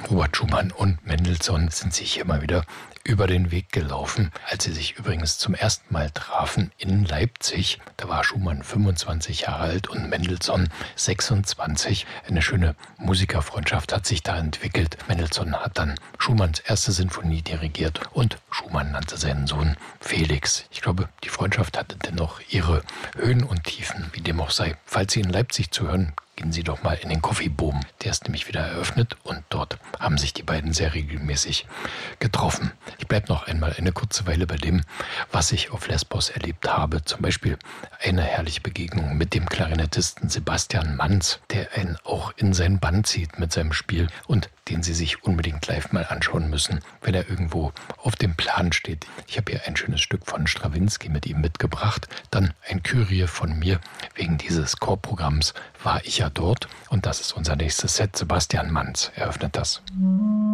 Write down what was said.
Robert Schumann und Mendelssohn sind sich immer wieder über den Weg gelaufen, als sie sich übrigens zum ersten Mal trafen in Leipzig. Da war Schumann 25 Jahre alt und Mendelssohn 26. Eine schöne Musikerfreundschaft hat sich da entwickelt. Mendelssohn hat dann Schumanns erste Sinfonie dirigiert und Schumann nannte seinen Sohn Felix. Ich glaube, die Freundschaft hatte dennoch ihre Höhen und Tiefen, wie dem auch sei. Falls Sie in Leipzig zuhören, gehen Sie doch mal in den Coffee Boom. Der ist nämlich wieder eröffnet und dort haben sich die beiden sehr regelmäßig getroffen. Ich bleibe noch einmal eine kurze Weile bei dem, was ich auf Lesbos erlebt habe. Zum Beispiel eine herrliche Begegnung mit dem Klarinettisten Sebastian Manz, der einen auch in sein Bann zieht mit seinem Spiel und den Sie sich unbedingt live mal anschauen müssen, wenn er irgendwo auf dem Plan steht. Ich habe hier ein schönes Stück von Strawinsky mit ihm mitgebracht. Dann ein Kyrie von mir. Wegen dieses Chorprogramms war ich ja dort und das ist unser nächstes Set. Sebastian Manz eröffnet das.